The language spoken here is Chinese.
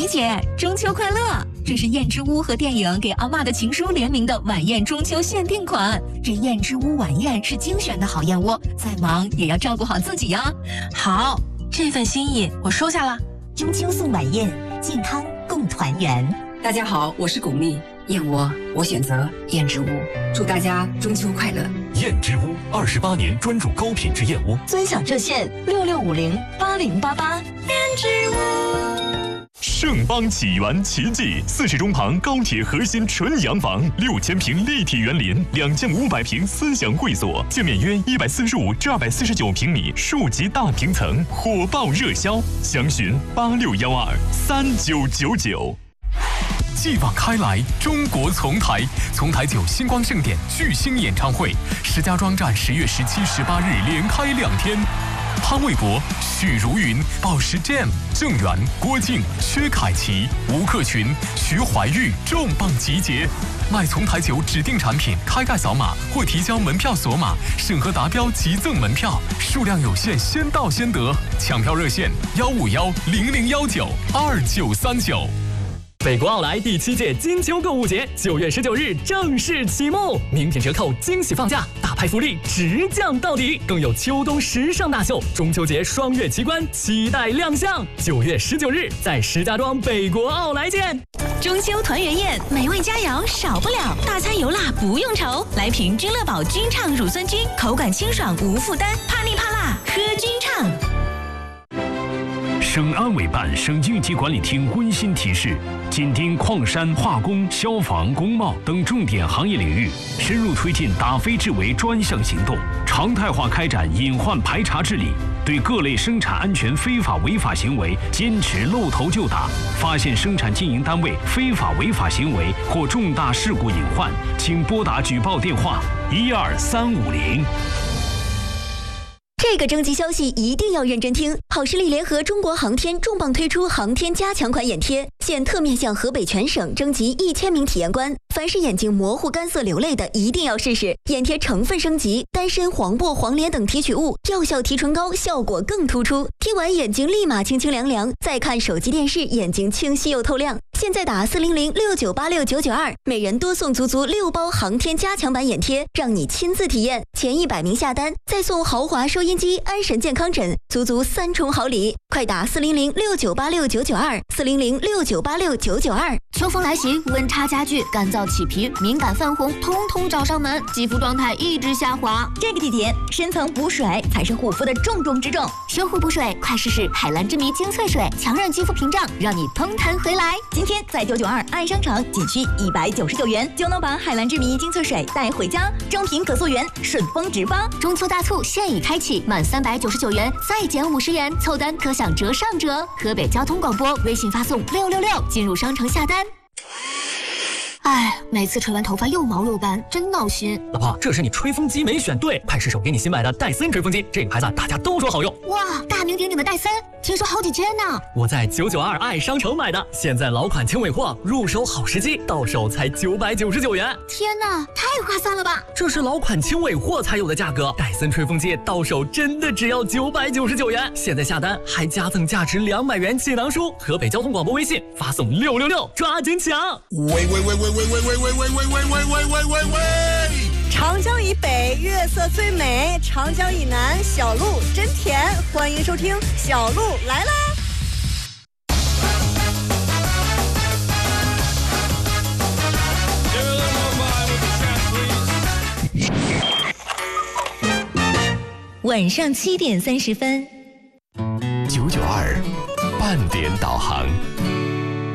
梅姐，中秋快乐！这是燕之屋和电影《给阿嬷的情书》联名的晚宴中秋限定款。这燕之屋晚宴是精选的好燕窝，再忙也要照顾好自己呀。 好，这份心意我收下了。 中秋送晚宴，健康共团圆。 大家好，我是巩俐，燕窝我选择燕之屋，祝大家中秋快乐。 燕之屋28年专注高品质燕窝， 尊享热线66508088。 燕之屋。 盛邦启源奇迹，40中旁高铁核心纯洋房，6000平立体园林，2间500平思享会所，建面约145至249平米，数级大平层，火爆热销，详询86123999。继往开来，中国丛台9星光盛典巨星演唱会，石家庄站10月17、18日连开2天。潘玮柏、许茹芸、宝石 Jam、郑源、郭靖、薛凯琪、吴克群、徐怀钰重磅集结。买丛台酒指定产品，开盖扫码或提交门票锁码，审核达标即赠门票，数量有限，先到先得。抢票热线1510019293939。 北国奥莱第7届金秋购物节9月19日正式启幕，名品折扣，惊喜放价，大牌福利直降到底，更有秋冬时尚大秀、中秋节双月奇观期待亮相。9月19日在石家庄北国奥莱见。 中秋团圆宴，美味佳肴少不了，大餐油辣不用愁。来瓶君乐宝君畅乳酸菌，口感清爽无负担，怕腻怕辣喝君畅。 省安委办、省应急管理厅温馨提示：紧盯矿山、化工、消防、工贸等重点行业领域，深入推进打非治为专项行动，常态化开展隐患排查治理，对各类生产安全非法违法行为坚持露头就打。发现生产经营单位非法违法行为或重大事故隐患，请拨打举报电话12350。 这个征集消息一定要认真听！好视力联合中国航天重磅推出航天加强款眼贴，现特面向河北全省征集1000名体验官，凡是眼睛模糊、干涩、流泪的，一定要试试。眼贴成分升级，丹参、黄柏、黄连等提取物，药效提纯高，效果更突出。贴完眼睛立马清清凉凉，再看手机电视，眼睛清晰又透亮。现在打40069869992，每人多送足6包航天加强版眼贴，让你亲自体验。前100名下单，再送豪华收音机、安神健康枕，足3重好礼。快打400698699240069869992。 秋风来袭，温差加剧，干燥起皮，敏感泛红，通通找上门。肌肤状态一直下滑， 这个季节深层补水才是护肤的重中之重。 修护补水，快试试海蓝之谜精粹水，强韧肌肤屏障，让你蓬弹回来。 今天在992爱商场仅需199元就能把海蓝之谜精粹水带回家，正品可溯源，顺丰直发。 中秋大促现已开启，满399元再减50元，凑单可享折上折。河北交通广播微信发送666进入商城下单。哎，每次吹完头发又毛又斑，真闹心。 老婆，这是你吹风机没选对，派试手给你新买的戴森吹风机，这个牌子大家都说好用。 哇，大名鼎鼎的戴森，听说好几千呢。 我在992爱商城买的，现在老款轻尾货，入手好时机，到手才999元。 天哪，太划算了吧！ 这是老款轻尾货才有的价格，戴森吹风机到手真的只要999元。现在下单还加赠价值200元气囊书。河北交通广播微信发送666，抓紧抢！ 喂！ 长江以北月色最美，长江以南小路真甜。欢迎收听小路来啦！ 晚上7点30分，992 半点导航。